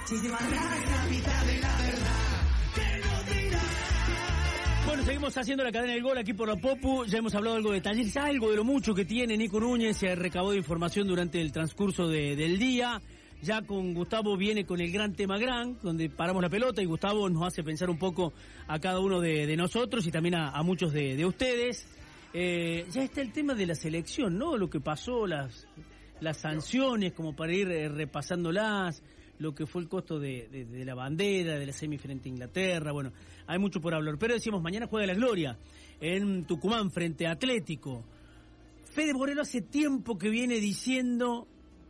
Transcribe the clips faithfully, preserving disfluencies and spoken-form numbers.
Muchísimas gracias, la mitad de la verdad que no dirá. Bueno, seguimos haciendo la cadena del gol aquí por la Popu. Ya hemos hablado algo de Talleres, algo de lo mucho que tiene Nico Núñez. Se recabó de información durante el transcurso de, del día. Ya con Gustavo viene con el gran tema gran, donde paramos la pelota y Gustavo nos hace pensar un poco a cada uno de, de nosotros y también a, a muchos de, de ustedes. Eh, ya está el tema de la selección, ¿no? Lo que pasó, las, las sanciones, como para ir eh, repasándolas, lo que fue el costo de, de, de la bandera, de la semi frente a Inglaterra. Bueno, hay mucho por hablar. Pero decimos, mañana juega la Gloria en Tucumán frente a Atlético. Fede Borelo hace tiempo que viene diciendo...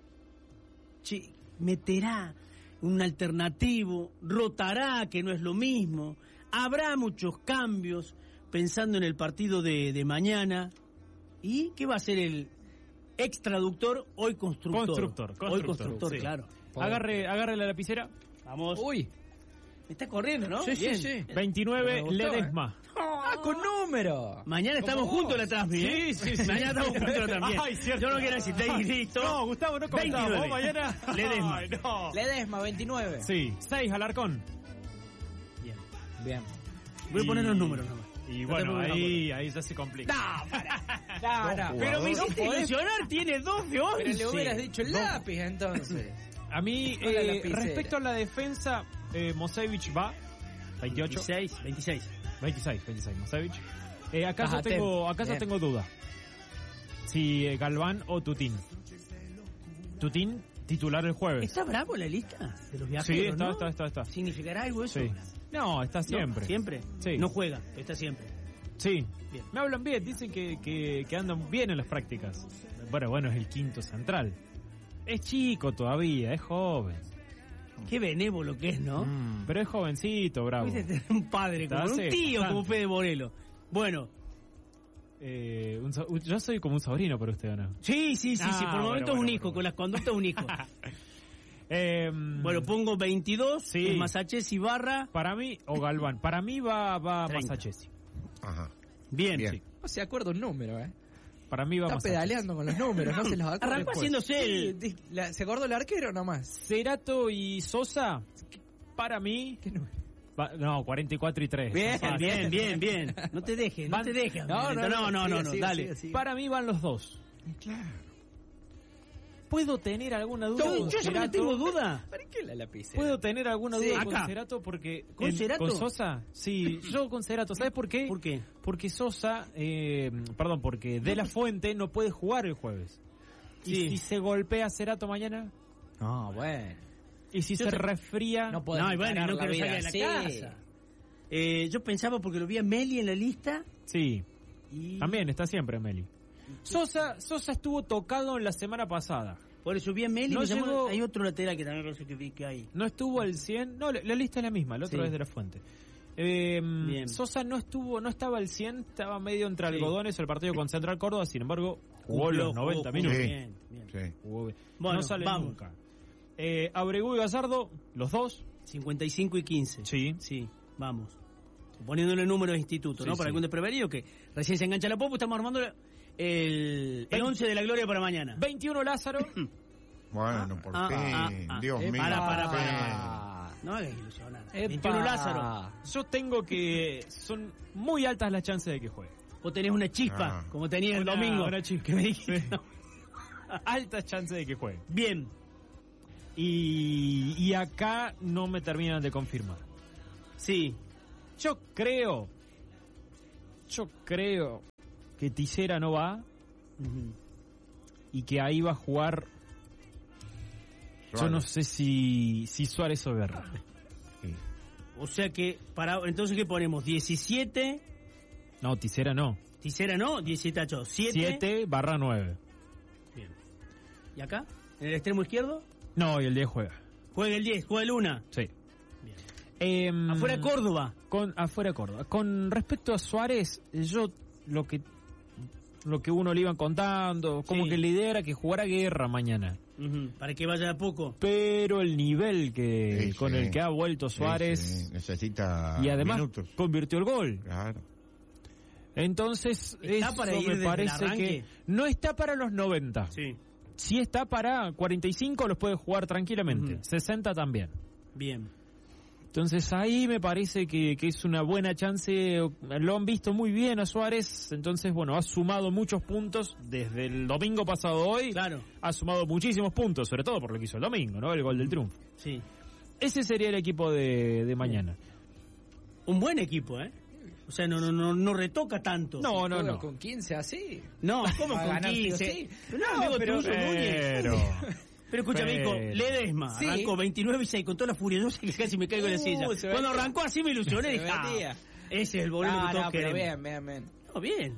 Che, meterá un alternativo, rotará, que no es lo mismo, habrá muchos cambios pensando en el partido de, de mañana. ¿Y qué va a ser el ex traductor, hoy constructor? Constructor, constructor hoy constructor, sí. Claro. Agarre, agarre la lapicera. Vamos. Uy. Me está corriendo, ¿no? Sí, Bien. sí, sí. veintinueve, gustó, Ledesma. ¿eh? Ah, con número. Mañana estamos Como juntos vos. en la transmisión. Sí, ¿eh? sí, sí. Mañana estamos juntos en la transmisión. Ay, cierto. Yo no quiero decir, te listo. No, Gustavo, no contamos. veintinueve. Mañana. Ledesma. Ay, no. Ledesma, veintinueve. Sí, seis Alarcón. Bien. Bien. Voy a Y- poner los números nomás. Y No bueno, te ahí, ahí ya se complica. No, para. No, no. Pero me No hiciste podés- ilusionar, tiene dos de once. Pero le hubieras dicho el lápiz entonces. A mí, Con la eh, lapicera. respecto a la defensa, eh, Mosevich va. veintiocho. veintiséis, veintiséis. veintiséis, veintiséis, Mosevich. Eh, acá Estás yo tengo, atento. acá yo Bien. tengo duda. Si eh, Galván o Tutín. Tutín, titular el jueves. ¿Está bravo la lista de los viajeros? Sí, está, ¿no? está, está, está. ¿Significará algo eso? Sí. No, está ¿No? siempre. ¿Siempre? Sí. No juega, está siempre. Sí. Bien. Me hablan bien, dicen que, que, que andan bien en las prácticas. Bueno, bueno, es el quinto central. Es chico todavía, es joven. Qué benévolo que es, ¿no? Mm, pero es jovencito, bravo. Viste tener un padre como Está un hace tío bastante. como Fede Borelo. Bueno, Eh, un so- yo soy como un sobrino para usted, ¿o no? sí, sí, sí, Ah, sí, por el bueno, momento bueno, es un bueno, hijo, bueno. con las conductas un hijo. Eh, Bueno, pongo veintidós, Sí. sí. Masachés y Barra. para mí, o Galván, para mí va, va treinta. Masachesi. Ajá. Bien. Bien. Sí. No se acuerda un número, ¿eh? Para mí va Está Masachesi. pedaleando con los números, no se los acuerda. Arrancó después. haciéndose Sí, el- di- la- ¿Se acordó el arquero nomás? Cerato y Sosa, para mí... ¿Qué número? va- no, cuarenta y cuatro y tres. Bien, bien, bien, bien. No te dejes, no Van- te dejes. No, no, no, no, no, sigue, no, sigue, dale. sigue, sigue. Para mí van los dos. Claro. ¿Puedo tener alguna duda Yo, con yo ya no Cerato? tengo duda. ¿Para qué la lapicera? ¿Puedo tener alguna Sí, duda acá. con Cerato? Porque ¿Con en- Cerato? ¿Con Sosa? Sí, yo con Cerato. ¿Sabes por qué? ¿Por qué? Porque Sosa, eh, perdón, porque De La Fuente no puede jugar el jueves. ¿Y Sí. si se golpea Cerato mañana? No, bueno. ¿Y si Yo se te- resfría? No podemos No, y bueno, parar no la quiero vida salir de la así. casa. Eh, yo pensaba porque lo vi a Meli en la lista Sí, y... también está siempre Meli. Sosa, Sosa estuvo tocado en la semana pasada. Por eso vi a Meli y No me llamó- llegó- hay otro lateral que también parece que vi que hay. No estuvo al cien. No, la, la lista es la misma, el otro Sí. es De La Fuente. Eh, Bien. Sosa no estuvo, no estaba al cien, estaba medio entre Sí. algodones el partido con Central Córdoba, sin embargo, jugó Cumplió, los noventa jugó, minutos. Sí. Bien, bien. Sí. Jugó bien. Bueno, no sale vamos. nunca. Eh, Abregú y Gazardo, los dos. cincuenta y cinco y quince. Sí. Sí, vamos. Poniéndole números de instituto, Sí, ¿no? Para sí. algún desprevenido que recién se engancha la popo, estamos armando el, el once de la gloria para mañana. veintiuno Lázaro. Bueno, por ah, fin. ah, ah. Dios Eh, mío. para, para, por fin. para. No hagas ilusionar. Epa. veintiuno Lázaro. Yo tengo que... Son muy altas las chances de que juegue. Vos tenés una chispa, Ah. como tenía el Una- domingo. una chispa. Que me dijiste. Sí. Altas chances de que juegue. Bien. Y, y acá no me terminan de confirmar. Sí. Yo creo, yo creo que Tisera no va Ujú. y que ahí va a jugar. Yo Suárez. no sé si, si Suárez o Guerra. Sí. O sea que, para entonces, ¿qué ponemos? diecisiete, No, Tisera no. Tisera no, diecisiete a siete. siete barra nueve. Bien. ¿Y acá? ¿En el extremo izquierdo? No, y el diez juega. Juega el diez, juega el uno. Sí. Bien. Em, Afuera Córdoba. Con, afuera Córdoba. Con respecto a Suárez, yo lo que lo que uno le iban contando, como Sí. que la idea era que jugara Guerra mañana. Ujú, para que vaya a poco. Pero el nivel que Sí, con sí. el que ha vuelto Suárez Sí, sí. Necesita y además minutos. convirtió el gol. Claro. Entonces, ¿Está eso para ir me desde parece el arranque? que no está para los noventa. Sí. Si está para cuarenta y cinco, los puede jugar tranquilamente. Ujú. sesenta también. Bien. Entonces ahí me parece que, que es una buena chance, lo han visto muy bien a Suárez, entonces bueno, ha sumado muchos puntos desde el domingo pasado hoy, Claro. ha sumado muchísimos puntos, sobre todo por lo que hizo el domingo, ¿no? El gol del triunfo. Sí. Ese sería el equipo de, de mañana. Un buen equipo, ¿eh? O sea, no no no, no retoca tanto. No, no, Juega no. con quince así. No, ¿cómo Va a con ganar sí o quince? sí. Pero no, No, amigo pero- tuyo, Núñez. Pero... Pero escúchame, Pero- hijo, Ledesma Sí. arrancó veintinueve y seis con toda la furia. Yo sé que casi me caigo de la Uh, silla. se Cuando vendía. arrancó así me ilusioné y Se dije, ah, vendía. ese es el boludo Ah, que todos no, pero queremos. bien, bien, bien. No, bien.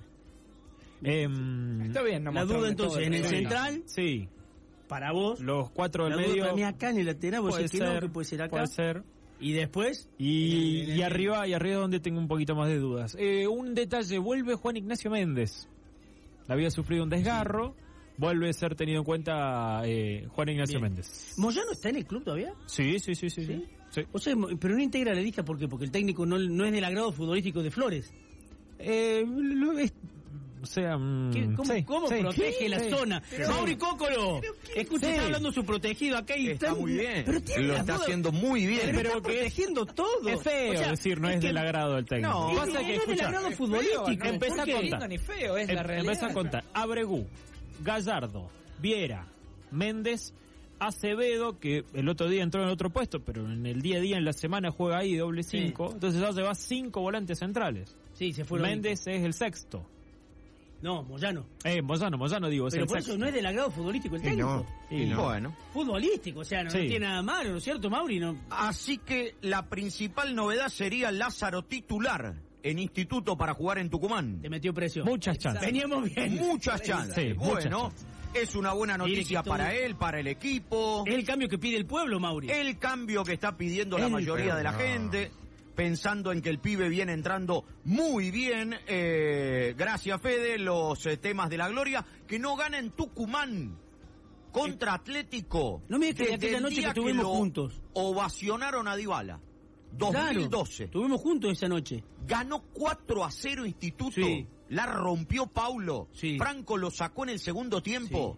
Em, Está bien, no La mostró duda de entonces todo en el terreno. central, sí, para vos. los cuatro del La duda medio para mí acá en el lateral, vos puede decís que no, ser, que puede ser acá. puede ser. Y después, Y, en el- y arriba, y arriba donde tengo un poquito más de dudas. Eh, un detalle, vuelve Juan Ignacio Méndez. Había sufrido un desgarro, vuelve a ser tenido en cuenta eh, Juan Ignacio Bien. Méndez. ¿Moyano está en el club todavía? Sí, sí, sí, sí. ¿Sí? sí. Sí. O sea, pero no integra la lista, ¿por qué? Porque el técnico no, no es del agrado futbolístico de Flores. Eh, lo- es- o sea, mm, ¿Qué- ¿Cómo, sí, cómo sí. protege la Sí. zona? Pero- Mauri Cócolo, escucha, Sí. está hablando su protegido acá y Está muy bien. Pero tiene Lo las está dudas. haciendo muy bien. Pero, Pero está que es- protegiendo todo. Es feo O sea, decir, no es, que- del agrado del técnico. No, No, Pasa no que, es del escuchá, agrado Es futbolístico. feo, no, Empezá ¿por a qué? contar. Lindo ni feo, es la Em- realidad. Empezá a contar. Abregú, Gallardo, Viera, Méndez, Acevedo, que el otro día entró en otro puesto, pero en el día a día, en la semana, juega ahí doble Sí. cinco. Entonces ya lleva cinco volantes centrales. Sí, se fueron. Méndez es el sexto. No, Moyano. Eh, Moyano, Moyano digo, es Pero el por sexto. eso no es del agrado futbolístico el Y técnico. no, Y y no. bueno. Futbolístico, o sea, no, Sí. no tiene nada malo, ¿no es cierto, Mauri? No. Así que la principal novedad sería Lázaro titular en Instituto para jugar en Tucumán. Te metió presión. Muchas chances. Veníamos bien. Muchas chances. Sí, muchas bueno, es una buena Mire que noticia todo- para él, para el equipo. Es el cambio que pide el pueblo, Mauri. El cambio que está pidiendo la El- mayoría de la no. gente, pensando en que el pibe viene entrando muy bien. Eh, gracias, Fede, los eh, temas de la gloria. Que no gana en Tucumán contra Atlético. No me digas que de Desde aquella el noche día que estuvimos lo juntos. Ovacionaron a Dybala. dos mil doce. Claro, estuvimos juntos esa noche. Ganó cuatro a cero Instituto. Sí. La rompió Paulo. Sí. Franco lo sacó en el segundo tiempo.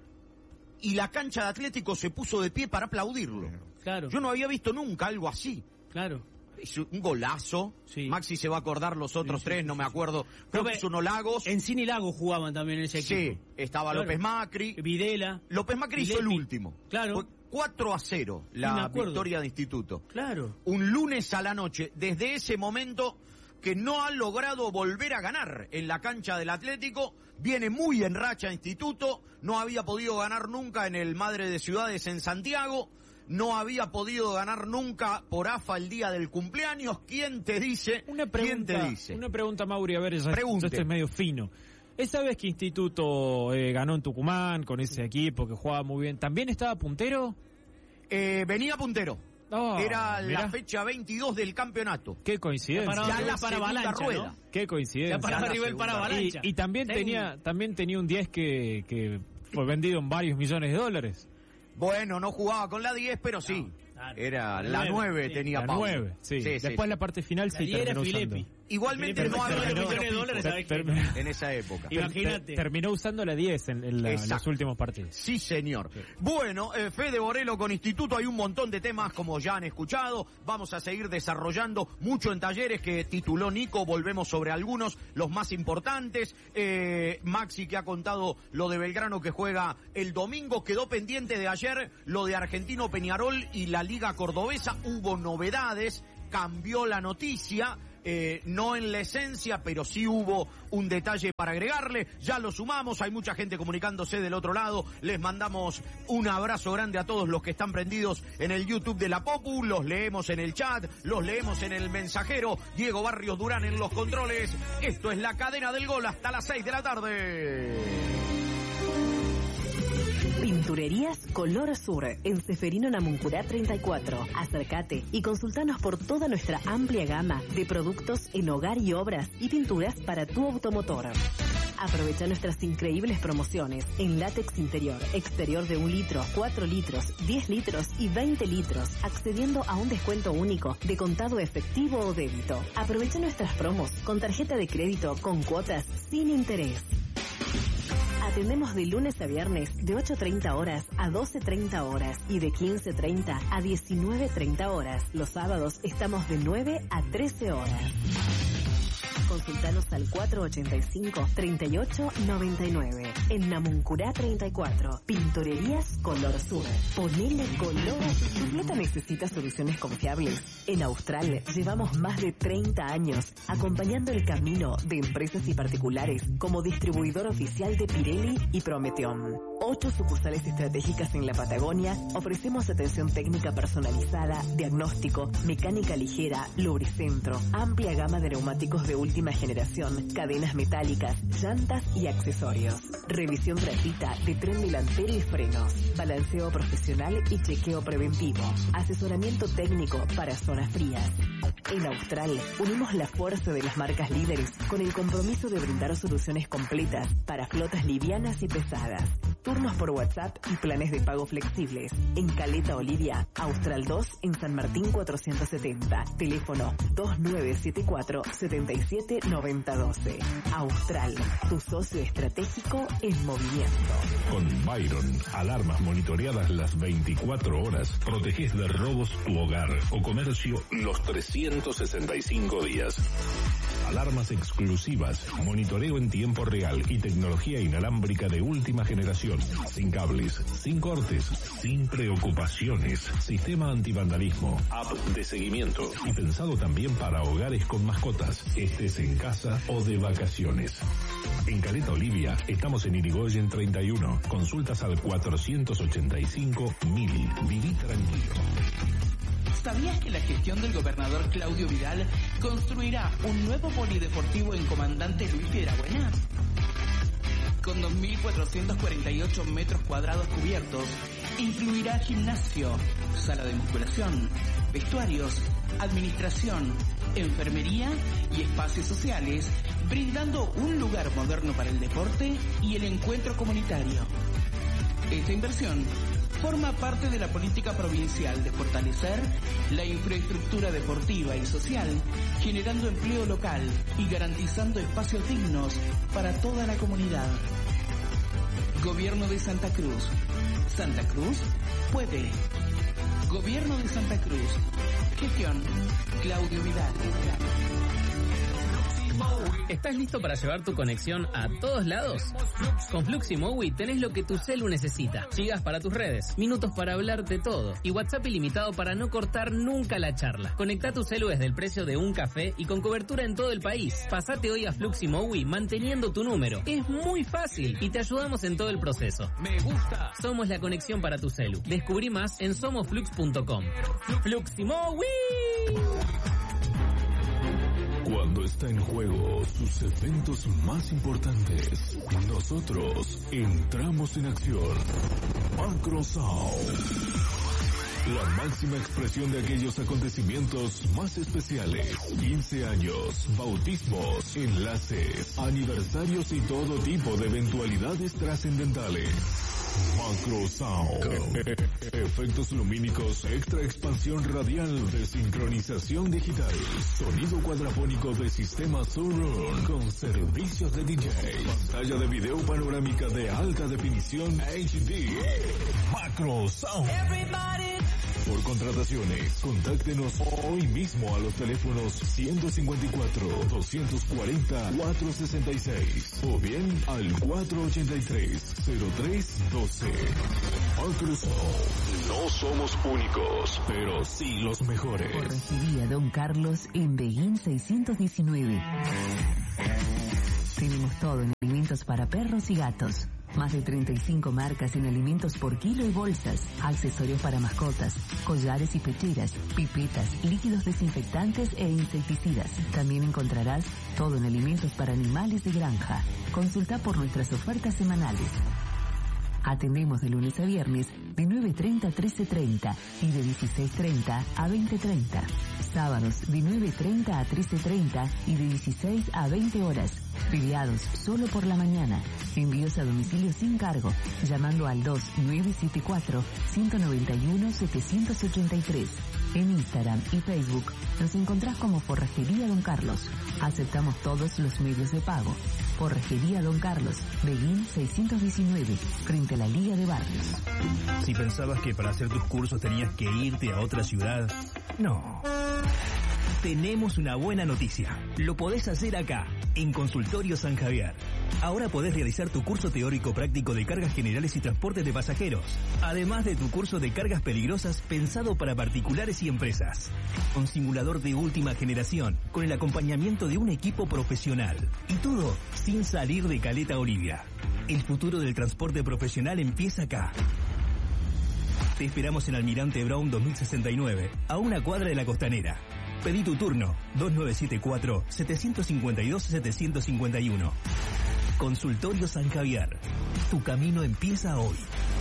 Y la cancha de Atlético se puso de pie para aplaudirlo. Claro, Yo no había visto nunca algo así. claro. Es un golazo. Sí. Maxi se va a acordar los otros Sí, sí, tres, sí, no sí, me sí. acuerdo. Creo Pero que ve- es uno Lagos. Encini y Lago jugaban también en ese Sí, equipo. estaba Claro. López Macri. Videla. López Macri hizo el Vilepi. último. Claro. Fue cuatro a cero me la acuerdo. victoria de Instituto. Claro. Un lunes a la noche. Desde ese momento que no ha logrado volver a ganar en la cancha del Atlético. Viene muy en racha Instituto. No había podido ganar nunca en el Madre de Ciudades en Santiago. No había podido ganar nunca por A F A el día del cumpleaños. ¿Quién te dice? Una ¿Quién pregunta, te dice? una pregunta, Mauri, a ver, ya Pregunte. esto es medio fino. Esa vez que Instituto eh, ganó en Tucumán con ese equipo que jugaba muy bien, ¿también estaba puntero? Eh, venía puntero. Oh, Era mirá, la fecha veintidós del campeonato. Qué coincidencia. Ya Ya la la para segunda avalancha, rueda. ¿no? Qué coincidencia. Ya para la arriba el para segunda. y, avalancha. y también Tengo- tenía también tenía un diez que, que fue vendido en varios millones de dólares. Bueno, no jugaba con la diez, pero sí. claro. Era La la nueve, nueve sí. tenía La Paulo. nueve, sí. Sí, sí, Después sí. la parte final La sí diez era terminó usando. Filippi. Igualmente Filippi no terminó- había millones de número dólares, fijo ¿sabés qué? Ter- en esa época. Y- Imagínate. Ter- terminó usando la diez en, en la- en los Exacto. últimos partidos. Sí, señor. Bueno, eh, Fede Borelo con Instituto, hay un montón de temas como ya han escuchado. Vamos a seguir desarrollando mucho en talleres que tituló Nico. Volvemos sobre algunos, los más importantes. Eh, Maxi que ha contado lo de Belgrano que juega el domingo. Quedó pendiente de ayer lo de Argentino Peñarol y la Liga Cordobesa. Hubo novedades, cambió la noticia. Eh, no en la esencia, pero sí hubo un detalle para agregarle. Ya lo sumamos, hay mucha gente comunicándose del otro lado. Les mandamos un abrazo grande a todos los que están prendidos en el YouTube de la Popu. Los leemos en el chat, los leemos en el mensajero. Diego Barrios Durán en los controles. Esto es la cadena del gol hasta las seis de la tarde. Pinturerías Color Sur, en Ceferino Namuncurá treinta y cuatro. Acércate y consultanos por toda nuestra amplia gama de productos en hogar y obras y pinturas para tu automotor. Aprovecha nuestras increíbles promociones en látex interior, exterior de un litro, cuatro litros, diez litros y veinte litros, accediendo a un descuento único de contado efectivo o débito. Aprovecha nuestras promos con tarjeta de crédito con cuotas sin interés. Atendemos de lunes a viernes de ocho treinta horas a doce treinta horas y de quince treinta a diecinueve treinta horas. Los sábados estamos de nueve a trece horas. Consultanos al cuatro ochenta y cinco, treinta y ocho noventa y nueve. En Namuncurá treinta y cuatro. Pinturerías Color Sur. Ponele color. Tu flota necesita soluciones confiables. En Austral llevamos más de treinta años acompañando el camino de empresas y particulares como distribuidor oficial de Pirelli y Prometeon. Ocho sucursales estratégicas en la Patagonia. Ofrecemos atención técnica personalizada, diagnóstico, mecánica ligera, lubricentro, amplia gama de neumáticos de última generación, cadenas metálicas, llantas y accesorios. Revisión gratuita de tren delantero y frenos, balanceo profesional y chequeo preventivo, asesoramiento técnico para zonas frías. En Austral unimos la fuerza de las marcas líderes con el compromiso de brindar soluciones completas para flotas livianas y pesadas. Turnos por WhatsApp y planes de pago flexibles. En Caleta Olivia, Austral dos en San Martín cuatrocientos setenta. Teléfono dos nueve siete cuatro, siete siete nueve cero uno dos. Austral, tu socio estratégico en movimiento. Con Byron, alarmas monitoreadas las veinticuatro horas, proteges de robos tu hogar o comercio los trescientos sesenta y cinco días. Alarmas exclusivas, monitoreo en tiempo real y tecnología inalámbrica de última generación. Sin cables, sin cortes, sin preocupaciones. Sistema antivandalismo, app de seguimiento y pensado también para hogares con mascotas, estés en casa o de vacaciones. En Caleta Olivia estamos en Irigoyen treinta y uno. Consultas al cuatrocientos ochenta y cinco mil. Viví tranquilo. ¿Sabías que la gestión del gobernador Claudio Vidal construirá un nuevo polideportivo en Comandante Luis Piedrabuena? Con dos mil cuatrocientos cuarenta y ocho metros cuadrados cubiertos, incluirá gimnasio, sala de musculación, vestuarios, administración, enfermería y espacios sociales, brindando un lugar moderno para el deporte y el encuentro comunitario. Esta inversión forma parte de la política provincial de fortalecer la infraestructura deportiva y social, generando empleo local y garantizando espacios dignos para toda la comunidad. Gobierno de Santa Cruz. Santa Cruz puede. Gobierno de Santa Cruz. Gestión Claudio Vidal. ¿Estás listo para llevar tu conexión a todos lados? Con Fluximowi tenés lo que tu celu necesita. Gigas para tus redes, minutos para hablar de todo y WhatsApp ilimitado para no cortar nunca la charla. Conecta tu celu desde el precio de un café y con cobertura en todo el país. Pasate hoy a Fluximowi manteniendo tu número. Es muy fácil y te ayudamos en todo el proceso. Me gusta. Somos la conexión para tu celu. Descubrí más en somos flux punto com. Fluximowi. Cuando está en juego sus eventos más importantes, nosotros entramos en acción. Macrosound. La máxima expresión de aquellos acontecimientos más especiales. quince años, bautismos, enlaces, aniversarios y todo tipo de eventualidades trascendentales. Macrosound. Efectos lumínicos, extra expansión radial de sincronización digital. Sonido cuadrafónico de sistema Surround con servicios de D J. Pantalla de video panorámica de alta definición H D. Macrosound. Por contrataciones, contáctenos hoy mismo a los teléfonos ciento cincuenta y cuatro, doscientos cuarenta, cuatrocientos sesenta y seis o bien al cuatrocientos ochenta y tres, cero tres doce. Microsoft. No somos únicos, pero sí los mejores. Recibí a Don Carlos en Beguín seiscientos diecinueve. Tenemos todo en alimentos para perros y gatos. Más de treinta y cinco marcas en alimentos por kilo y bolsas, accesorios para mascotas, collares y pecheras, pipetas, líquidos desinfectantes e insecticidas. También encontrarás todo en alimentos para animales de granja. Consulta por nuestras ofertas semanales. Atendemos de lunes a viernes de nueve treinta a trece treinta y de dieciséis treinta a veinte treinta. Sábados de nueve treinta a trece treinta y de dieciséis a veinte horas. Feriados solo por la mañana. Envíos a domicilio sin cargo, llamando al dos nueve siete cuatro, uno nueve uno, siete ocho tres. En Instagram y Facebook nos encontrás como Forrajería Don Carlos. Aceptamos todos los medios de pago. Forrejería Don Carlos, Beguín seiscientos diecinueve, frente a la Liga de Barrios. Si pensabas que para hacer tus cursos tenías que irte a otra ciudad, no. Tenemos una buena noticia. Lo podés hacer acá, en Consultorio San Javier. Ahora podés realizar tu curso teórico práctico de cargas generales y transportes de pasajeros, además de tu curso de cargas peligrosas pensado para particulares y empresas. Con simulador de última generación, con el acompañamiento de un equipo profesional. Y todo sin salir de Caleta Olivia. El futuro del transporte profesional empieza acá. Te esperamos en Almirante Brown dos mil sesenta y nueve, a una cuadra de la Costanera. Pedí tu turno, dos nueve siete cuatro, siete cinco dos, siete cinco uno. Consultorio San Javier. Tu camino empieza hoy.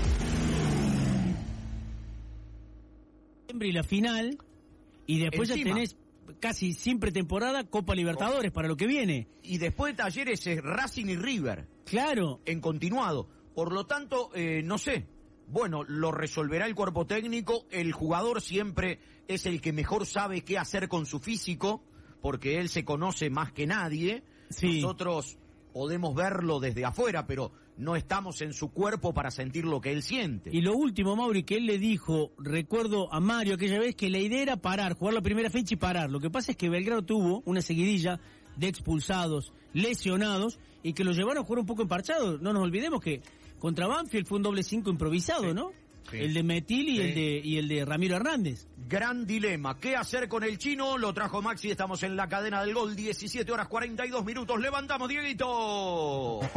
Y la final, y después Encima. ya tenés casi sin pretemporada Copa Libertadores para lo que viene. Y después de Talleres es Racing y River. Claro. En continuado. Por lo tanto, eh, no sé. Bueno, lo resolverá el cuerpo técnico. El jugador siempre es el que mejor sabe qué hacer con su físico, porque él se conoce más que nadie. Sí. Nosotros podemos verlo desde afuera, pero no estamos en su cuerpo para sentir lo que él siente. Y lo último, Mauri, que él le dijo, recuerdo a Mario aquella vez, que la idea era parar, jugar la primera fecha y parar. Lo que pasa es que Belgrano tuvo una seguidilla de expulsados, lesionados, y que lo llevaron a jugar un poco emparchado. No nos olvidemos que contra Banfield fue un doble cinco improvisado, Sí. ¿no? Sí. El de Metil y, Sí. el de, y el de Ramiro Hernández. Gran dilema. ¿Qué hacer con el chino? Lo trajo Maxi. Estamos en la cadena del gol. diecisiete horas cuarenta y dos minutos. Levantamos, Dieguito.